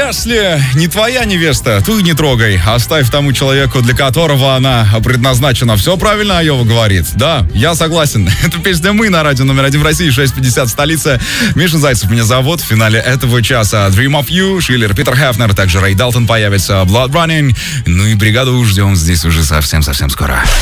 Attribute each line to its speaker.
Speaker 1: Если не твоя невеста, ту и не трогай. Оставь тому человеку, для которого она предназначена. Все правильно Айова говорит. Да, я согласен. Это песня «Мы» на радио номер 1 в России, 6:50 столица. Миша Зайцев меня зовут. В финале этого часа Dream of You, Шиллер, Питер Хефнер, также Рэй Далтон появится, Blood Running. Ну и бригаду ждем здесь уже совсем-совсем скоро.